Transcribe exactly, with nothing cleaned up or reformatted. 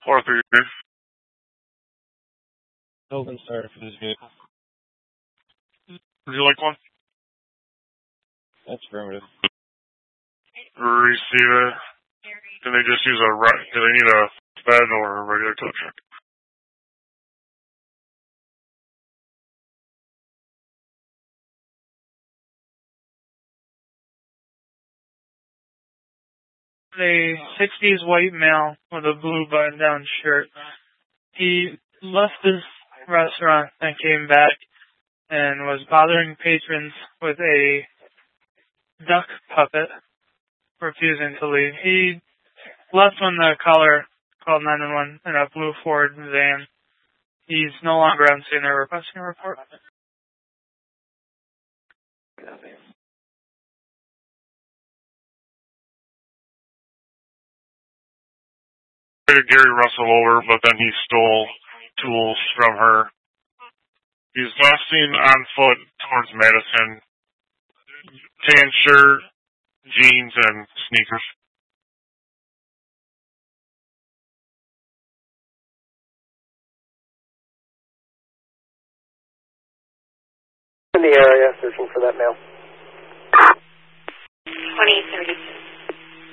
four three. Open starter for this vehicle. Would you like one? That's affirmative. Receive it. Can they just use a, do they need a bed or a regular tow truck? A sixties white male with a blue button-down shirt. He left his restaurant and came back and was bothering patrons with a duck puppet, refusing to leave. He left when the caller called nine one one in a blue Ford van. He's no longer on scene. They're requesting a report. Gary Russell over, but then he stole tools from her. He's last seen on foot towards Madison. Tan shirt, jeans, and sneakers. In the area, searching for that male. twenty thirty-six.